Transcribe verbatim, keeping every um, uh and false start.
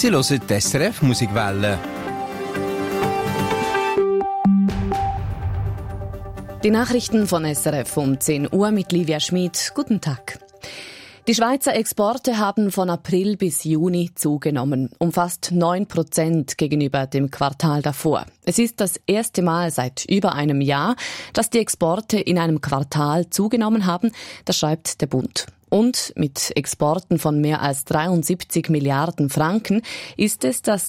Sie hören die S R F Musikwelle. Die Nachrichten von S R F um zehn Uhr mit Livia Schmid. Guten Tag. Die Schweizer Exporte haben von April bis Juni zugenommen, um fast neun Prozent gegenüber dem Quartal davor. Es ist das erste Mal seit über einem Jahr, dass die Exporte in einem Quartal zugenommen haben, das schreibt der Bund. Und mit Exporten von mehr als dreiundsiebzig Milliarden Franken ist es das